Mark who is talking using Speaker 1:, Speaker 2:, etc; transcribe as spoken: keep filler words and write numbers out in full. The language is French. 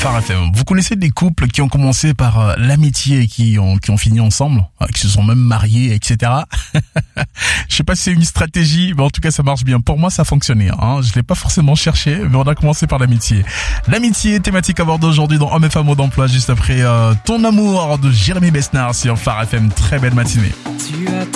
Speaker 1: Phare F M. Vous connaissez des couples qui ont commencé par euh, l'amitié et qui ont qui ont fini ensemble, euh, qui se sont même mariés, et cetera. Je sais pas si c'est une stratégie, mais en tout cas ça marche bien. Pour moi, ça a fonctionné. Hein. Je l'ai pas forcément cherché, mais on a commencé par l'amitié. L'amitié, thématique abordée aujourd'hui dans Hommes et Femmes d'emploi, juste après euh, Ton amour de Jérémy Besnard sur Phare F M. Très belle matinée.